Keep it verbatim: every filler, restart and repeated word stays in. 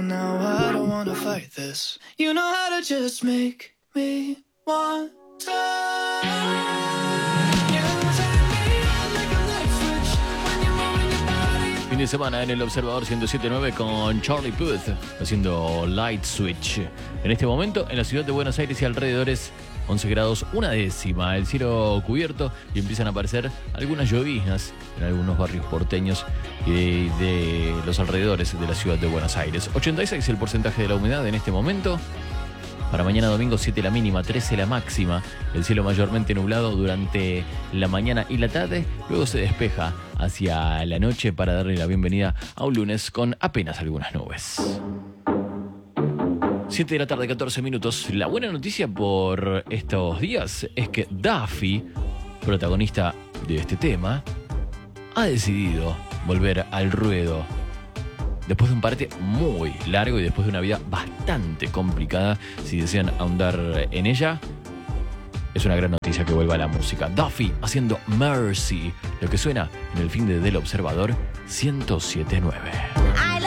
now I don't wanna fight this. You know how to just make me want to. Fin de semana en el Observador ciento siete punto nueve con Charlie Puth haciendo Light Switch. En este momento en la ciudad de Buenos Aires y alrededores once grados una décima, el cielo cubierto y empiezan a aparecer algunas lloviznas en algunos barrios porteños y de, de los alrededores de la ciudad de Buenos Aires. ochenta y seis el porcentaje de la humedad en este momento. Para mañana domingo siete la mínima, trece la máxima. El cielo mayormente nublado durante la mañana y la tarde. Luego se despeja hacia la noche para darle la bienvenida a un lunes con apenas algunas nubes. siete de la tarde, catorce minutos. La buena noticia por estos días es que Duffy, protagonista de este tema, ha decidido volver al ruedo. Después de un parate muy largo y después de una vida bastante complicada, si desean ahondar en ella, es una gran noticia que vuelva a la música. Duffy haciendo Mercy, lo que suena en el fin de Del Observador ciento siete punto nueve.